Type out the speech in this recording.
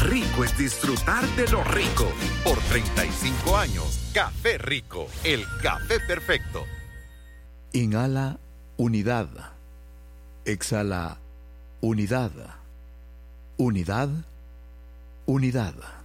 Rico es disfrutar de lo rico. Por 35 años, Café Rico, el café perfecto. Inhala unidad. Exhala unidad. Unidad, unidad.